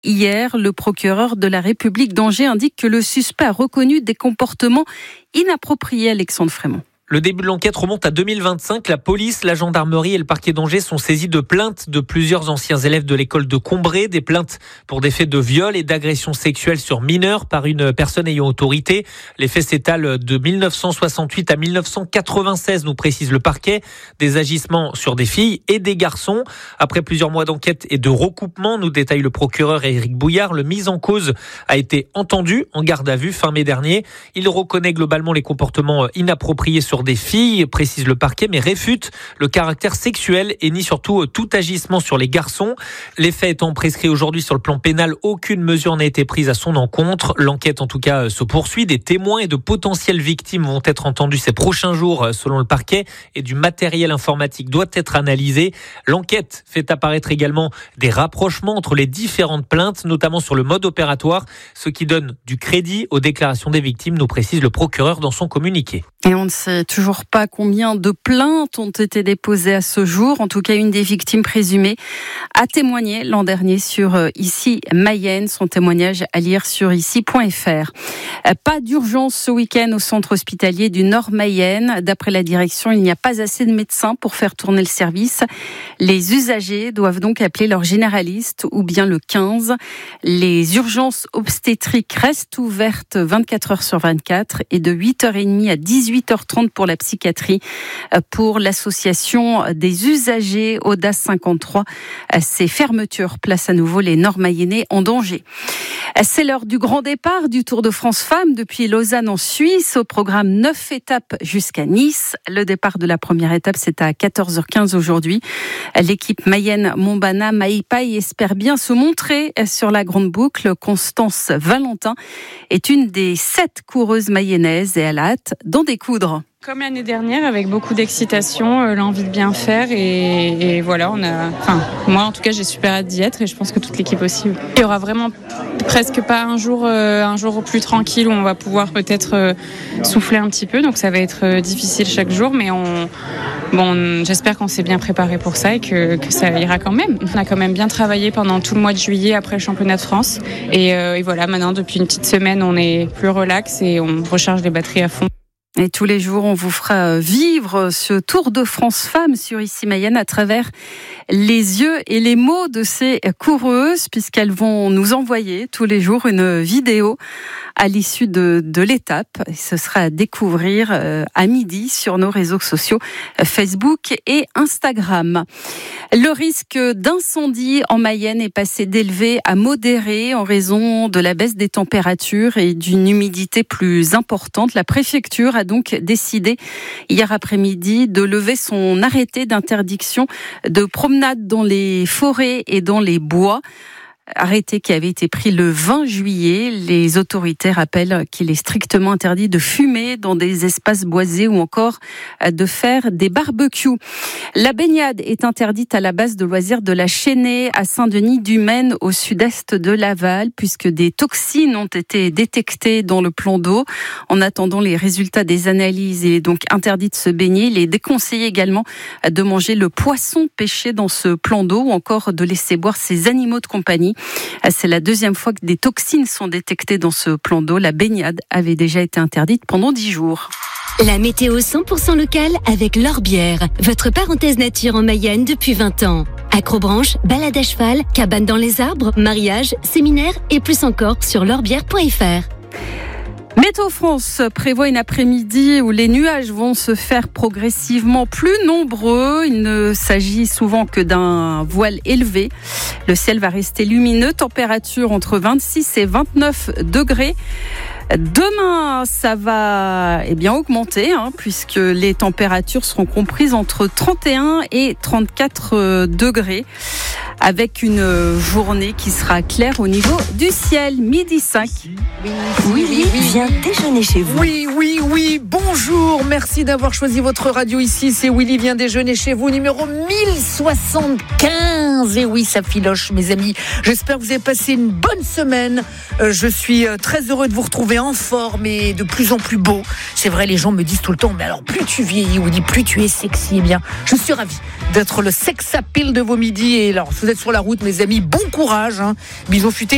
hier. Le procureur de la République d'Angers indique que le suspect a reconnu des comportements inappropriés. Alexandre Frémont. Le début de l'enquête remonte à 2025. La police, la gendarmerie et le parquet d'Angers sont saisis de plaintes de plusieurs anciens élèves de l'école de Combray. Des plaintes pour des faits de viol et d'agression sexuelle sur mineurs par une personne ayant autorité. Les faits s'étalent de 1968 à 1996, nous précise le parquet. Des agissements sur des filles et des garçons. Après plusieurs mois d'enquête et de recoupement, nous détaille le procureur Éric Bouillard, le mis en cause a été entendu en garde à vue fin mai dernier. Il reconnaît globalement les comportements inappropriés sur des filles, précise le parquet, mais réfute le caractère sexuel et nie surtout tout agissement sur les garçons. Les faits étant prescrits aujourd'hui sur le plan pénal, aucune mesure n'a été prise à son encontre. L'enquête en tout cas se poursuit. Des témoins et de potentielles victimes vont être entendus ces prochains jours selon le parquet et du matériel informatique doit être analysé. L'enquête fait apparaître également des rapprochements entre les différentes plaintes, notamment sur le mode opératoire, ce qui donne du crédit aux déclarations des victimes, nous précise le procureur dans son communiqué. Et on ne sait toujours pas combien de plaintes ont été déposées à ce jour. En tout cas, une des victimes présumées a témoigné l'an dernier sur Ici Mayenne. Son témoignage à lire sur ici.fr. Pas d'urgence ce week-end au centre hospitalier du Nord Mayenne. D'après la direction, il n'y a pas assez de médecins pour faire tourner le service. Les usagers doivent donc appeler leur généraliste ou bien le 15. Les urgences obstétriques restent ouvertes 24 heures sur 24 et de 8h30 à 18h30 pour la psychiatrie. Pour l'association des usagers Audace 53, ces fermetures placent à nouveau les Nord-Mayennais en danger. C'est l'heure du grand départ du Tour de France Femmes depuis Lausanne en Suisse. Au programme 9 étapes jusqu'à Nice. Le départ de la première étape, c'est à 14h15 aujourd'hui. L'équipe Mayenne Montbana Maïpaï espère bien se montrer sur la grande boucle. Constance Valentin est une des 7 coureuses mayennaises et elle a hâte d'en découdre. Comme l'année dernière, avec beaucoup d'excitation, l'envie de bien faire et voilà, moi en tout cas j'ai super hâte d'y être et je pense que toute l'équipe aussi. Il y aura vraiment presque pas un jour plus tranquille où on va pouvoir peut-être souffler un petit peu, donc ça va être difficile chaque jour, mais j'espère qu'on s'est bien préparé pour ça et que ça ira quand même. On a quand même bien travaillé pendant tout le mois de juillet après le championnat de France et voilà, maintenant depuis une petite semaine on est plus relax et on recharge les batteries à fond. Et tous les jours, on vous fera vivre ce Tour de France Femmes sur Ici Mayenne à travers les yeux et les mots de ces coureuses, puisqu'elles vont nous envoyer tous les jours une vidéo à l'issue de l'étape. Ce sera à découvrir à midi sur nos réseaux sociaux Facebook et Instagram. Le risque d'incendie en Mayenne est passé d'élevé à modéré en raison de la baisse des températures et d'une humidité plus importante. La préfecture a donc décidé hier après-midi de lever son arrêté d'interdiction de promenade dans les forêts et dans les bois. Arrêté qui avait été pris le 20 juillet. Les autorités rappellent qu'il est strictement interdit de fumer dans des espaces boisés ou encore de faire des barbecues. La baignade est interdite à la base de loisirs de la Chênaie à Saint-Denis-du-Maine au sud-est de Laval puisque des toxines ont été détectées dans le plan d'eau. En attendant les résultats des analyses, il est donc interdit de se baigner. Il est déconseillé également de manger le poisson pêché dans ce plan d'eau ou encore de laisser boire ses animaux de compagnie. C'est la deuxième fois que des toxines sont détectées dans ce plan d'eau. La baignade avait déjà été interdite pendant 10 jours. La météo 100% locale avec L'Orbière, votre parenthèse nature en Mayenne depuis 20 ans. Acrobranche, balade à cheval, cabane dans les arbres, mariage, séminaire et plus encore sur l'orbière.fr. Météo France prévoit une après-midi où les nuages vont se faire progressivement plus nombreux. Il ne s'agit souvent que d'un voile élevé. Le ciel va rester lumineux, température entre 26 et 29 degrés. Demain, ça va augmenter puisque les températures seront comprises entre 31 et 34 degrés avec une journée qui sera claire au niveau du ciel. Midi 5. Oui, viens déjeuner chez vous. Oui, bonjour, merci d'avoir choisi votre radio ici, c'est Willy vient déjeuner chez vous, numéro 1075, et oui, ça filoche mes amis, j'espère que vous avez passé une bonne semaine, je suis très heureux de vous retrouver en forme et de plus en plus beau, c'est vrai, les gens me disent tout le temps, mais alors plus tu vieillis Willy, plus tu es sexy, eh bien, je suis ravie d'être le sex appeal de vos midis, et alors, si vous êtes sur la route mes amis, bon courage, bisous futés.